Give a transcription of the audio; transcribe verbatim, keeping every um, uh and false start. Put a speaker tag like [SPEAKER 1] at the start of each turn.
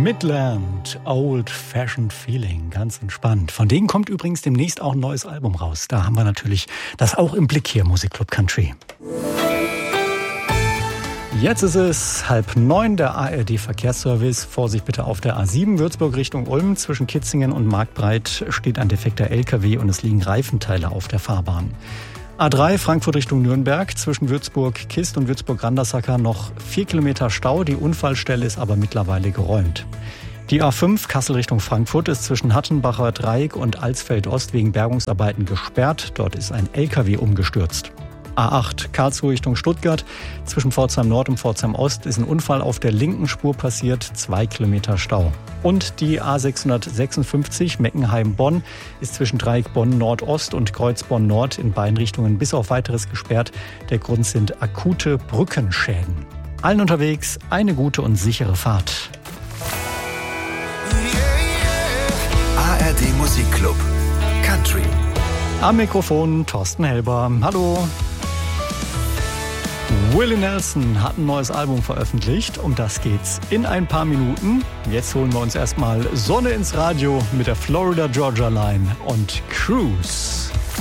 [SPEAKER 1] Midland, Old Fashioned Feeling, ganz entspannt. Von denen kommt übrigens demnächst auch ein neues Album raus. Da haben wir natürlich das auch im Blick hier, Musikclub Country. Jetzt ist es halb neun, der A R D-Verkehrsservice. Vorsicht bitte auf der A sieben, Würzburg Richtung Ulm. Zwischen Kitzingen und Marktbreit steht ein defekter L K W und es liegen Reifenteile auf der Fahrbahn. A drei, Frankfurt Richtung Nürnberg. Zwischen Würzburg-Kist und Würzburg-Randersacker noch vier Kilometer Stau. Die Unfallstelle ist aber mittlerweile geräumt. Die A fünf, Kassel Richtung Frankfurt, ist zwischen Hattenbacher Dreieck und Alsfeld-Ost wegen Bergungsarbeiten gesperrt. Dort ist ein L K W umgestürzt. A acht, Karlsruhe Richtung Stuttgart. Zwischen Pforzheim Nord und Pforzheim Ost ist ein Unfall auf der linken Spur passiert, zwei Kilometer Stau. Und die A sechshundertsechsundfünfzig, Meckenheim-Bonn, ist zwischen Dreieck Bonn Nordost und Kreuz Bonn Nord in beiden Richtungen bis auf Weiteres gesperrt. Der Grund sind akute Brückenschäden. Allen unterwegs eine gute und sichere Fahrt.
[SPEAKER 2] A R D Musikclub Country.
[SPEAKER 1] Am Mikrofon Thorsten Helber. Hallo. Willie Nelson hat ein neues Album veröffentlicht. Um das geht's in ein paar Minuten. Jetzt holen wir uns erstmal Sonne ins Radio mit der Florida Georgia Line und Cruise.